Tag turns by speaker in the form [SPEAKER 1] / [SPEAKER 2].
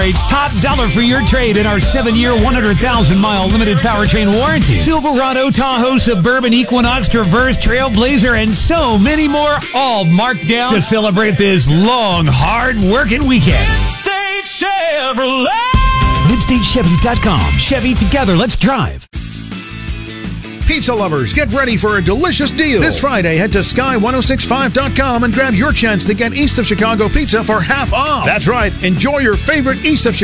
[SPEAKER 1] It's top dollar for your trade in our 7-year, 100,000-mile limited powertrain warranty. Silverado, Tahoe, Suburban, Equinox, Traverse, Trailblazer, and so many more, all marked down to celebrate this long, hard-working weekend.
[SPEAKER 2] Midstate Chevrolet.
[SPEAKER 1] MidstateChevy.com. Chevy, together, let's drive.
[SPEAKER 3] Pizza lovers, get ready for a delicious deal. This Friday, head to sky1065.com and grab your chance to get East of Chicago pizza for half off. That's right. Enjoy your favorite East of Chicago